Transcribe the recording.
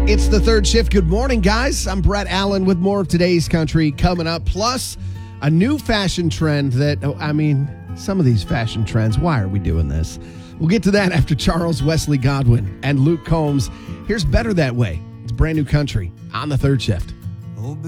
It's the third shift. Good morning, guys. I'm Brett Allen with more of today's country coming up. Plus, a new fashion trend that, some of these fashion trends, why are we doing this? We'll get to that after Charles Wesley Godwin and Luke Combs. Here's Better That Way. It's brand new country on the third shift.